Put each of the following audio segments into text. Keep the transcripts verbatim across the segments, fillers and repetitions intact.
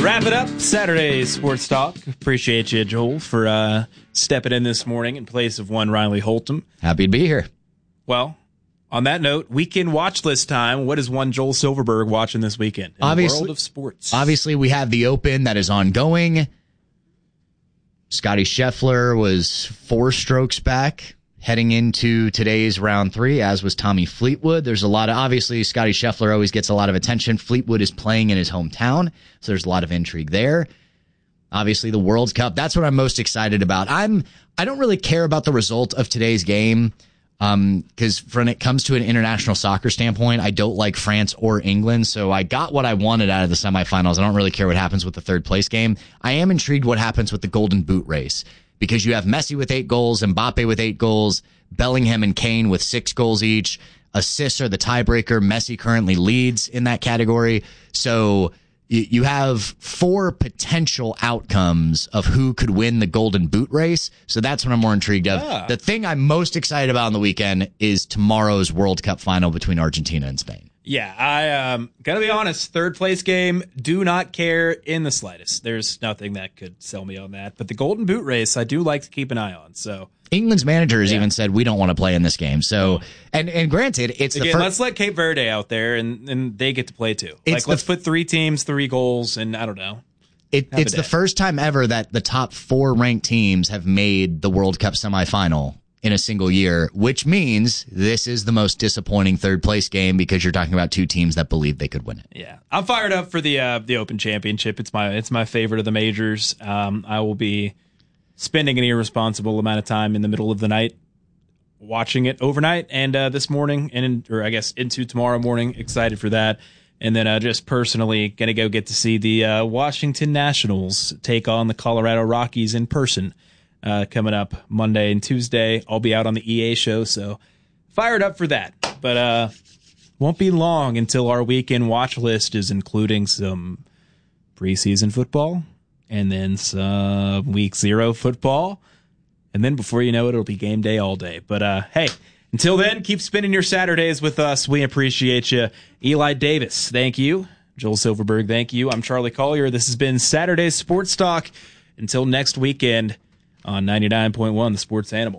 Wrap it up. Saturday Sports Talk. Appreciate you, Joel, for uh, stepping in this morning in place of one Riley Holtum. Happy to be here. Well, on that note, weekend watch list time. What is one Joel Silverberg watching this weekend in obviously, the world of sports? Obviously, we have the Open that is ongoing. Scotty Scheffler was four strokes back heading into today's round three, as was Tommy Fleetwood. There's a lot of, obviously, Scotty Scheffler always gets a lot of attention. Fleetwood is playing in his hometown, so there's a lot of intrigue there. Obviously, the World Cup, that's what I'm most excited about. I'm, I don't really care about the result of today's game, um, because when it comes to an international soccer standpoint, I don't like France or England, so I got what I wanted out of the semifinals. I don't really care what happens with the third place game. I am intrigued what happens with the Golden Boot race, because you have Messi with eight goals, Mbappe with eight goals, Bellingham and Kane with six goals each. Assists are the tiebreaker. Messi currently leads in that category. So you, you have four potential outcomes of who could win the Golden Boot race. So that's what I'm more intrigued of. Ah. The thing I'm most excited about on the weekend is tomorrow's World Cup final between Argentina and Spain. Yeah, I um gotta be honest, third place game, do not care in the slightest. There's nothing that could sell me on that. But the Golden Boot race, I do like to keep an eye on. So England's manager has yeah. even said we don't want to play in this game. So and and granted, it's Again, the first. Let's let Cape Verde out there and, and they get to play too. It's like let's put three teams, three goals, and I don't know. It, it's the first time ever that the top four ranked teams have made the World Cup semifinal in a single year, which means this is the most disappointing third place game because you're talking about two teams that believe they could win it. Yeah, I'm fired up for the uh, the Open Championship. It's my it's my favorite of the majors. Um, I will be spending an irresponsible amount of time in the middle of the night watching it overnight and uh, this morning, and in, or I guess into tomorrow morning. Excited for that, and then uh, just personally gonna go get to see the uh, Washington Nationals take on the Colorado Rockies in person. Uh, coming up Monday and Tuesday. I'll be out on the E A show, so fired up for that. But uh, won't be long until our weekend watch list is including some preseason football and then some week zero football. And then before you know it, it'll be game day all day. But uh, hey, until then, keep spending your Saturdays with us. We appreciate you. Eli Davis, thank you. Joel Silverberg, thank you. I'm Charlie Collier. This has been Saturday Sports Talk. Until next weekend, on ninety-nine point one, The Sports Animal.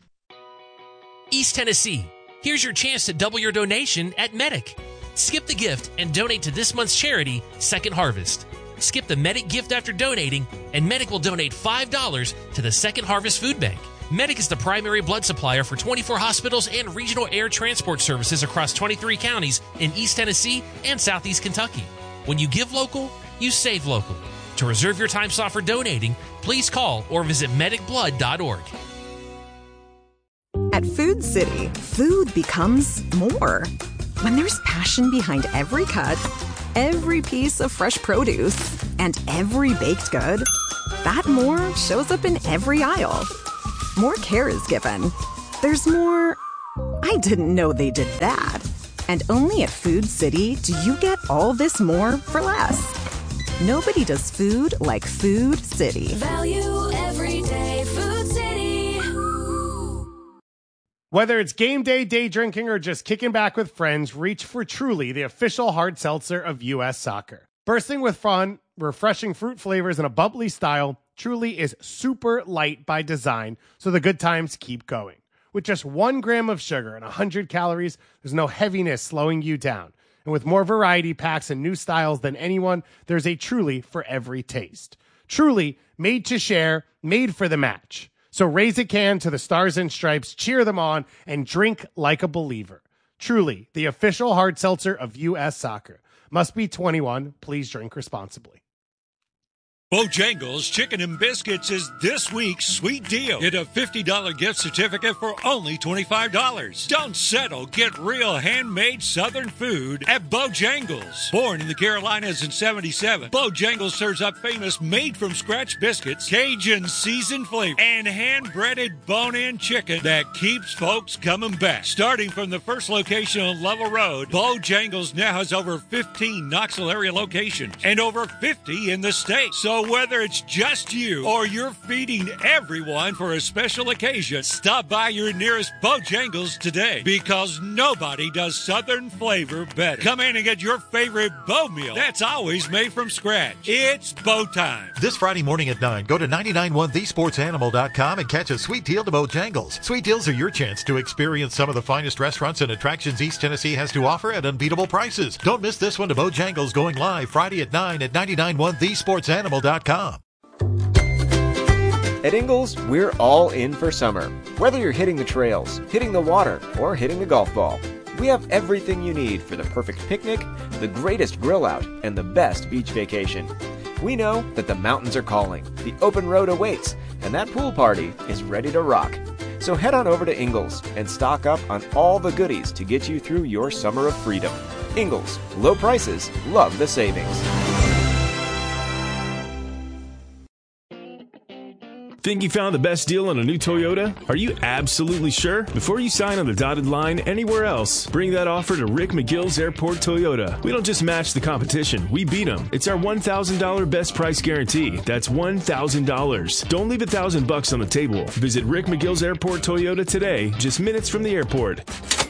East Tennessee, here's your chance to double your donation at Medic. Skip the gift and donate to this month's charity, Second Harvest. Skip the Medic gift after donating, and Medic will donate five dollars to the Second Harvest Food Bank. Medic is the primary blood supplier for twenty-four hospitals and regional air transport services across twenty-three counties in East Tennessee and Southeast Kentucky. When you give local, you save local. To reserve your time slot for donating, please call or visit medic blood dot org. At Food City, food becomes more. When there's passion behind every cut, every piece of fresh produce, and every baked good, that more shows up in every aisle. More care is given. There's more, I didn't know they did that. And only at Food City do you get all this more for less. Nobody does food like Food City. Value every day, Food City. Whether it's game day, day drinking, or just kicking back with friends, reach for Truly, the official hard seltzer of U S Soccer. Bursting with fun, refreshing fruit flavors, and a bubbly style, Truly is super light by design, so the good times keep going. With just one gram of sugar and one hundred calories, there's no heaviness slowing you down. And with more variety packs and new styles than anyone, there's a Truly for every taste. Truly, made to share, made for the match. So raise a can to the Stars and Stripes, cheer them on, and drink like a believer. Truly, the official hard seltzer of U S Soccer. Must be twenty-one. Please drink responsibly. Bojangles Chicken and Biscuits is this week's sweet deal. Get a fifty dollars gift certificate for only twenty-five dollars. Don't settle. Get real handmade Southern food at Bojangles. Born in the Carolinas in seventy-seven, Bojangles serves up famous made-from-scratch biscuits, Cajun seasoned flavor, and hand-breaded bone-in chicken that keeps folks coming back. Starting from the first location on Level Road, Bojangles now has over fifteen Knoxville area locations and over fifty in the state. So So whether it's just you or you're feeding everyone for a special occasion, stop by your nearest Bojangles today, because nobody does Southern flavor better. Come in and get your favorite Bo meal that's always made from scratch. It's Bo time. This Friday morning at nine, go to nine nine one the sports animal dot com and catch a sweet deal to Bojangles. Sweet deals are your chance to experience some of the finest restaurants and attractions East Tennessee has to offer at unbeatable prices. Don't miss this one to Bojangles, going live Friday at nine at nine nine one the sports animal dot com. At Ingles, we're all in for summer. Whether you're hitting the trails, hitting the water, or hitting the golf ball, we have everything you need for the perfect picnic, the greatest grill out, and the best beach vacation. We know that the mountains are calling, the open road awaits, and that pool party is ready to rock. So head on over to Ingles and stock up on all the goodies to get you through your summer of freedom. Ingles, low prices, love the savings. Think you found the best deal on a new Toyota? Are you absolutely sure? Before you sign on the dotted line anywhere else, bring that offer to Rick McGill's Airport Toyota. We don't just match the competition, we beat them. It's our one thousand dollars best price guarantee. That's one thousand dollars. Don't leave a thousand bucks on the table. Visit Rick McGill's Airport Toyota today, just minutes from the airport.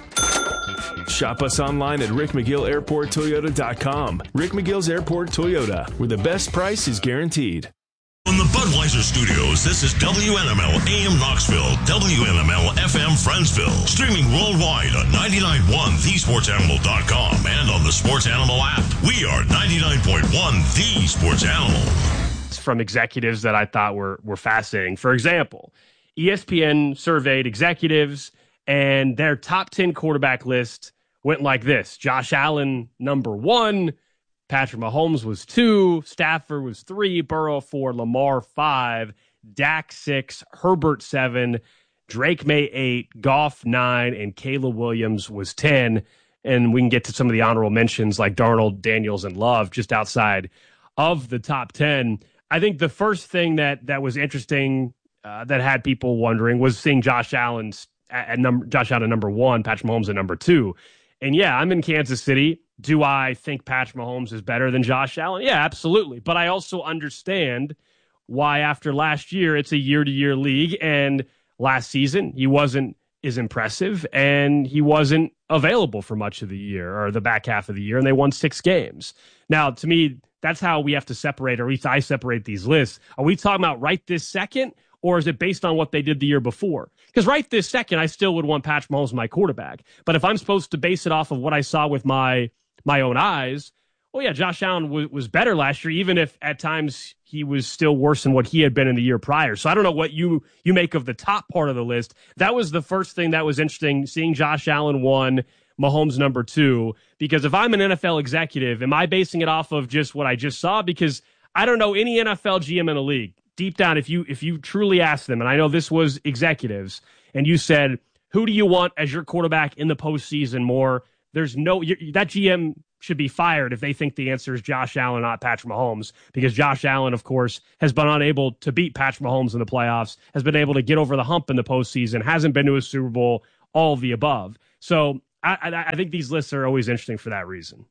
Shop us online at rick mcgill airport toyota dot com. Rick McGill's Airport Toyota, where the best price is guaranteed. From the Budweiser Studios, this is W N M L A M Knoxville, W N M L F M Friendsville, streaming worldwide on ninety-nine point one the sports animal dot com and on the Sports Animal app. We are ninety-nine point one The Sports Animal. From executives that I thought were were fascinating. For example, E S P N surveyed executives, and their top ten quarterback list went like this. Josh Allen, number one. Patrick Mahomes was two, Stafford was three, Burrow four, Lamar five, Dak six, Herbert seven, Drake May eight, Goff nine, and Caleb Williams was ten. And we can get to some of the honorable mentions like Darnold, Daniels, and Love just outside of the top ten. I think the first thing that that was interesting uh, that had people wondering was seeing Josh Allen's at, at number Josh Allen at number one, Patrick Mahomes at number two. And yeah, I'm in Kansas City. Do I think Patrick Mahomes is better than Josh Allen? Yeah, absolutely. But I also understand why after last year, it's a year-to-year league. And last season, he wasn't as impressive and he wasn't available for much of the year or the back half of the year. And they won six games. Now, to me, that's how we have to separate, or at least I separate these lists. Are we talking about right this second? Or is it based on what they did the year before? Because right this second, I still would want Patrick Mahomes my quarterback. But if I'm supposed to base it off of what I saw with my my own eyes, well, yeah, Josh Allen w- was better last year, even if at times he was still worse than what he had been in the year prior. So I don't know what you you make of the top part of the list. That was the first thing that was interesting, seeing Josh Allen one, Mahomes number two. Because if I'm an N F L executive, am I basing it off of just what I just saw? Because I don't know any N F L G M in the league. Deep down, if you if you truly ask them, and I know this was executives, and you said, who do you want as your quarterback in the postseason more? There's no, that G M should be fired if they think the answer is Josh Allen, not Patrick Mahomes, because Josh Allen, of course, has been unable to beat Patrick Mahomes in the playoffs, has been able to get over the hump in the postseason, hasn't been to a Super Bowl, all of the above. So I, I, I think these lists are always interesting for that reason.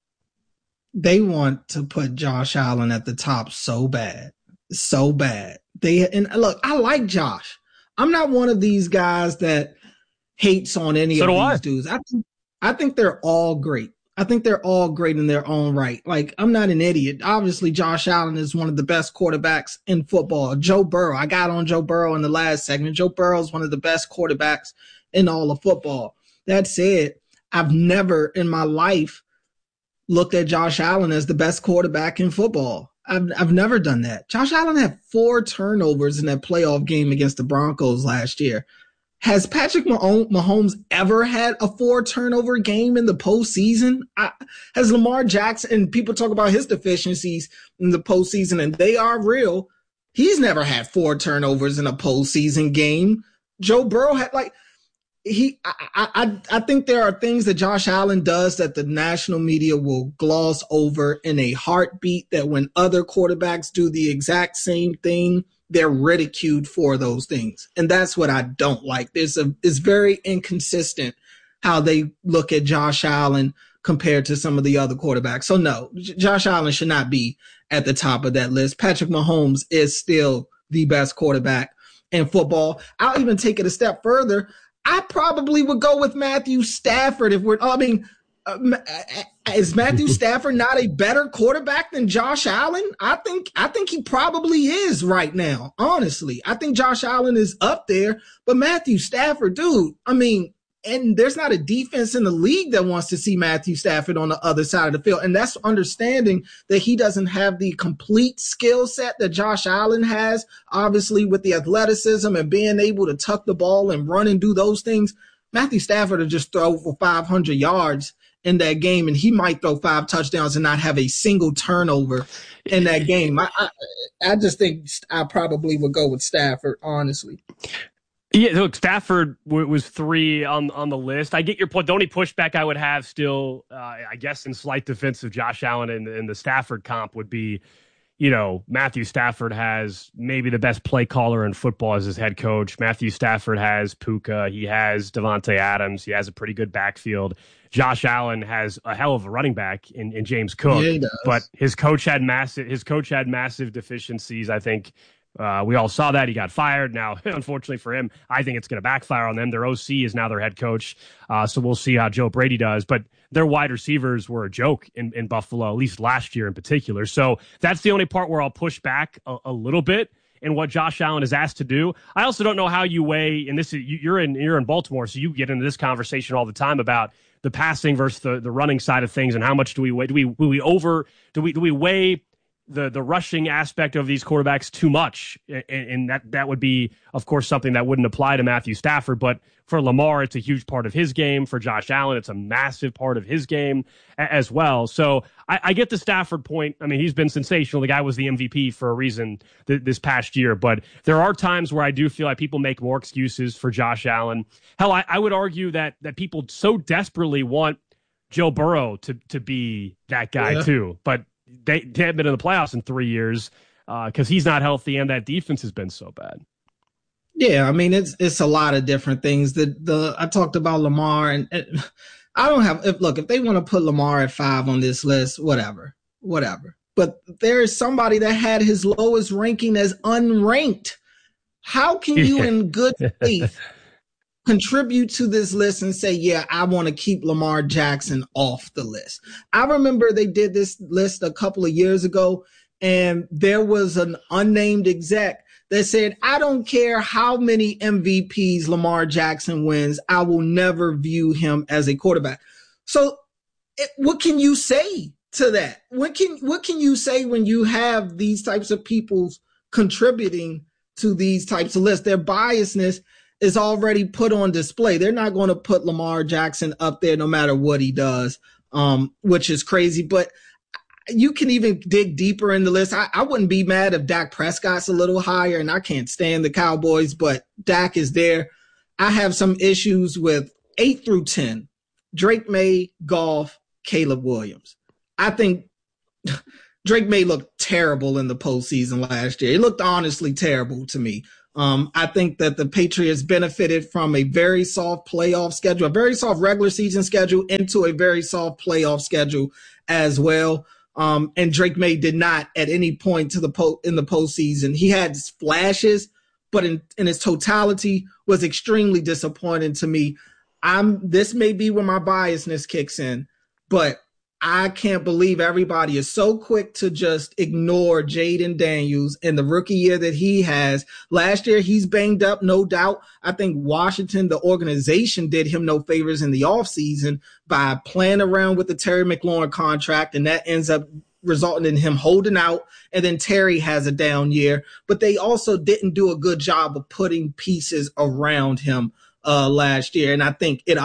They want to put Josh Allen at the top so bad. So bad. They and look, I like Josh. I'm not one of these guys that hates on any so of these I. dudes. I think I think they're all great. I think they're all great in their own right. Like, I'm not an idiot. Obviously, Josh Allen is one of the best quarterbacks in football. Joe Burrow. I got on Joe Burrow in the last segment. Joe Burrow is one of the best quarterbacks in all of football. That said, I've never in my life looked at Josh Allen as the best quarterback in football. I've I've never done that. Josh Allen had four turnovers in that playoff game against the Broncos last year. Has Patrick Mahomes ever had a four turnover game in the postseason? I, has Lamar Jackson, and people talk about his deficiencies in the postseason, and they are real. He's never had four turnovers in a postseason game. Joe Burrow had like he. I, I I think there are things that Josh Allen does that the national media will gloss over in a heartbeat. That when other quarterbacks do the exact same thing, they're ridiculed for those things. And that's what I don't like. There's a, it's very inconsistent how they look at Josh Allen compared to some of the other quarterbacks. So no, J- Josh Allen should not be at the top of that list. Patrick Mahomes is still the best quarterback in football. I'll even take it a step further. I probably would go with Matthew Stafford if we're, I mean, uh, is Matthew Stafford not a better quarterback than Josh Allen? I think, I think he probably is right now. Honestly, I think Josh Allen is up there, but Matthew Stafford, dude, I mean, and there's not a defense in the league that wants to see Matthew Stafford on the other side of the field. And that's understanding that he doesn't have the complete skill set that Josh Allen has, obviously with the athleticism and being able to tuck the ball and run and do those things. Matthew Stafford will just throw for five hundred yards in that game, and he might throw five touchdowns and not have a single turnover in that game. I, I, I just think I probably would go with Stafford, honestly. Yeah, look, Stafford w- was three on on the list. I get your point. The only pushback I would have still, uh, I guess, in slight defense of Josh Allen and, and the Stafford comp would be, you know, Matthew Stafford has maybe the best play caller in football as his head coach. Matthew Stafford has Puka. He has Devontae Adams. He has a pretty good backfield. Josh Allen has a hell of a running back in, in James Cook, yeah, he does. But his coach had massive his coach had massive deficiencies, I think. Uh, we all saw that. He got fired. Now, unfortunately for him, I think it's going to backfire on them. Their O C is now their head coach. Uh, so we'll see how Joe Brady does. But their wide receivers were a joke in, in Buffalo, at least last year in particular. So that's the only part where I'll push back a, a little bit in what Josh Allen is asked to do. I also don't know how you weigh, and this is, you're in, you're in Baltimore, so you get into this conversation all the time about the passing versus the, the running side of things, and how much do we weigh, do we, do we over, do we, do we weigh the the rushing aspect of these quarterbacks too much, and, and that that would be, of course, something that wouldn't apply to Matthew Stafford. But for Lamar, it's a huge part of his game. For Josh Allen, it's a massive part of his game a- as well. So I, I get the Stafford point. I mean, he's been sensational. The guy was the M V P for a reason th- this past year. But there are times where I do feel like people make more excuses for Josh Allen. Hell, I, I would argue that that people so desperately want Joe Burrow to to be that guy yeah. too, but They, they haven't been in the playoffs in three years because uh, he's not healthy and that defense has been so bad. Yeah, I mean, it's it's a lot of different things. The the I talked about Lamar, and, and I don't have if, look if they want to put Lamar at five on this list, whatever, whatever. But there is somebody that had his lowest ranking as unranked. How can you, in good faith, contribute to this list and say, yeah, I want to keep Lamar Jackson off the list? I remember they did this list a couple of years ago, and there was an unnamed exec that said, I don't care how many M V Ps Lamar Jackson wins, I will never view him as a quarterback. So it, what can you say to that? What can, what can you say when you have these types of people contributing to these types of lists? Their biasness is already put on display. They're not going to put Lamar Jackson up there no matter what he does, um, which is crazy. But you can even dig deeper in the list. I, I wouldn't be mad if Dak Prescott's a little higher, and I can't stand the Cowboys, but Dak is there. I have some issues with eight through ten, Drake May, Goff, Caleb Williams. I think Drake May looked terrible in the postseason last year. It looked honestly terrible to me. Um, I think that the Patriots benefited from a very soft playoff schedule, a very soft regular season schedule into a very soft playoff schedule as well. Um, and Drake May did not at any point to the po- in the postseason. He had flashes, but in, in its totality was extremely disappointing to me. I'm, this may be where my biasness kicks in, but I can't believe everybody is so quick to just ignore Jaden Daniels and the rookie year that he has. Last year, he's banged up, no doubt. I think Washington, the organization, did him no favors in the offseason by playing around with the Terry McLaurin contract, and that ends up resulting in him holding out. And then Terry has a down year. But they also didn't do a good job of putting pieces around him uh, last year. And I think it